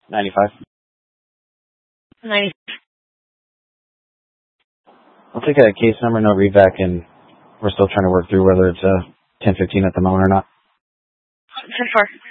95. 90. I'll take a case number, no readback, and we're still trying to work through whether it's a 1015 at the moment or not. 10-4.